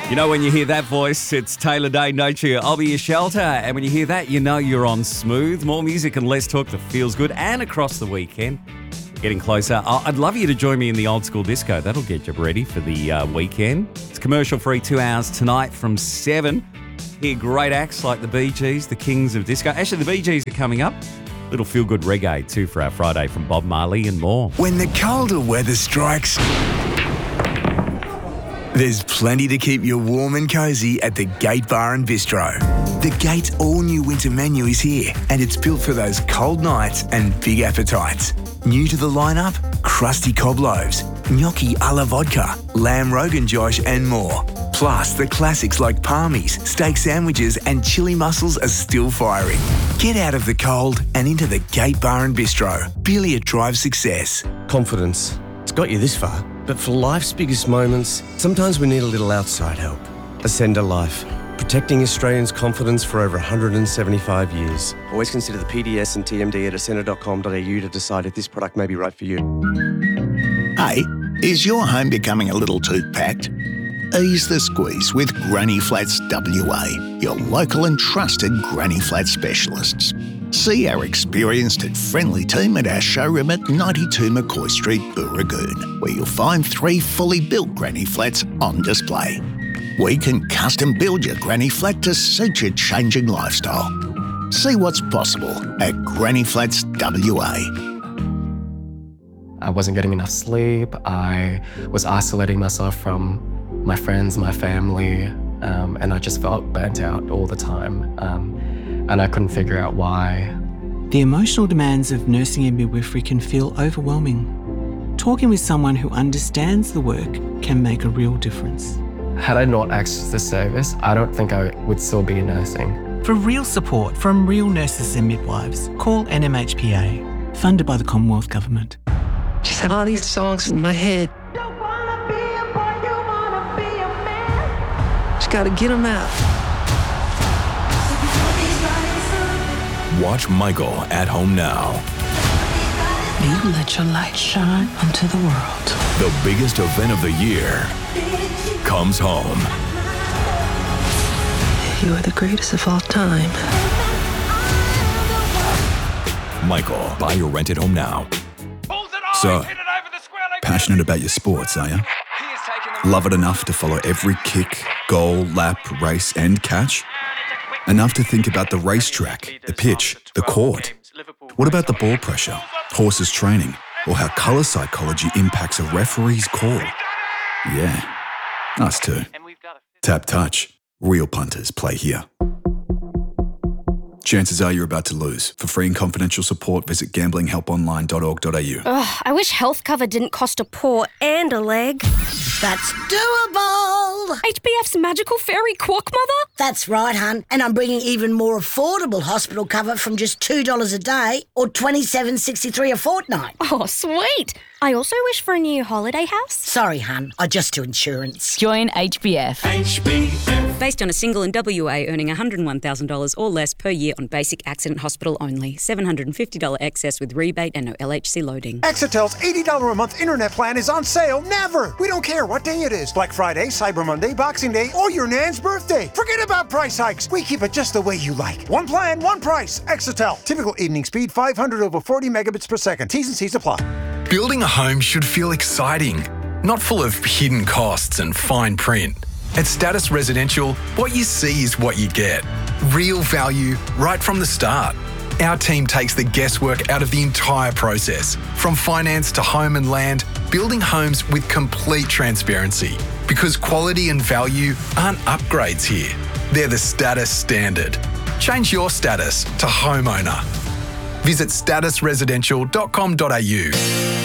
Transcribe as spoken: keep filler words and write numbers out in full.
You know when you hear that voice, it's Taylor Dayne, don't you? I'll be your shelter. And when you hear that, you know you're on Smooth. More music and less talk that feels good, and across the weekend. Getting closer. I'd love you to join me in the old school disco. That'll get you ready for the uh, weekend. It's commercial free two hours tonight from seven. Hear great acts like the Bee Gees, the Kings of Disco. Actually, the Bee Gees are coming up. Little feel-good reggae too for our Friday from Bob Marley and more. When the colder weather strikes, there's plenty to keep you warm and cosy at the Gate Bar and Bistro. The Gate's all-new winter menu is here, and it's built for those cold nights and big appetites. New to the lineup, crusty cob loaves, gnocchi a la vodka, lamb rogan josh and more. Plus, the classics like palmies, steak sandwiches and chili mussels are still firing. Get out of the cold and into the Gate Bar and Bistro. Billiard drives success. Confidence. It's got you this far. But for life's biggest moments, sometimes we need a little outside help. Ascender Life. Protecting Australians' confidence for over one hundred seventy-five years. Always consider the P D S and T M D at ascender dot com dot a u to decide if this product may be right for you. Hey, is your home becoming a little too packed? Ease the squeeze with Granny Flats W A, your local and trusted Granny Flat specialists. See our experienced and friendly team at our showroom at ninety-two McCoy Street, Booragoon, where you'll find three fully built Granny Flats on display. We can custom build your Granny Flat to suit your changing lifestyle. See what's possible at Granny Flats W A. I wasn't getting enough sleep. I was isolating myself from my friends, my family, um, and I just felt burnt out all the time. Um, and I couldn't figure out why. The emotional demands of nursing and midwifery can feel overwhelming. Talking with someone who understands the work can make a real difference. Had I not accessed this service, I don't think I would still be nursing. For real support from real nurses and midwives, call N M H P A, funded by the Commonwealth Government. Just had all these songs in my head. Don't wanna be a boy, you wanna be a man. Just gotta get them out. Watch Michael at home now. You let your light shine onto the world. The biggest event of the year comes home. You are the greatest of all time. Michael, buy or rent it home now. So, passionate about your sports, are you? Love it enough to follow every kick, goal, lap, race and catch? Enough to think about the racetrack, the pitch, the court? What about the ball pressure, horses training, or how colour psychology impacts a referee's call? Yeah, us too. Tap Touch. Real punters play here. Chances are you're about to lose. For free and confidential support, visit gambling help online dot org dot a u. Ugh, I wish health cover didn't cost a paw and a leg. That's doable! H B F's magical fairy quack mother? That's right, hun. And I'm bringing even more affordable hospital cover from just two dollars a day or twenty-seven dollars and sixty-three cents a fortnight. Oh, sweet. I also wish for a new holiday house. Sorry, hun. I just do insurance. Join H B F. H B F. Based on a single in W A earning one hundred one thousand dollars or less per year on basic accident hospital only. seven hundred fifty dollars excess with rebate and no L H C loading. Exetel's eighty dollars a month internet plan is on sale never. We don't care what day it is. Black Friday, Cyber Monday, Boxing Day, or your nan's birthday. Forget about price hikes. We keep it just the way you like. One plan, one price. Exetel. Typical evening speed five hundred over forty megabits per second. T's and C's apply. Building a home should feel exciting, not full of hidden costs and fine print. At Status Residential, what you see is what you get. Real value right from the start. Our team takes the guesswork out of the entire process, from finance to home and land, building homes with complete transparency. Because quality and value aren't upgrades here. They're the status standard. Change your status to homeowner. Visit status residential dot com dot a u.